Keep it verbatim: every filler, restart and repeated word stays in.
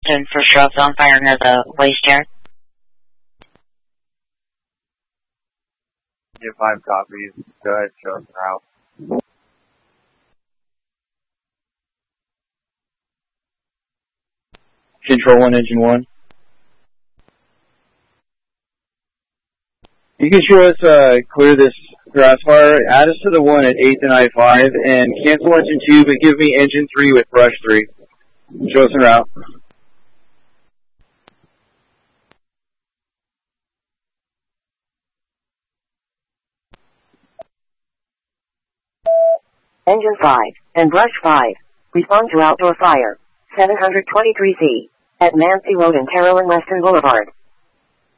And for shrubs on fire near the waste yard. Get five copies. Go ahead, show us the route. Control one, engine one. You can show us, uh, clear this grass fire, add us to the one at eighth and I five, and cancel engine two, but give me engine three with brush three. Show us en route. Engine five, and brush five. Respond to outdoor fire. seven hundred twenty-three C. At Nancy Road and Carolyn Weston Boulevard.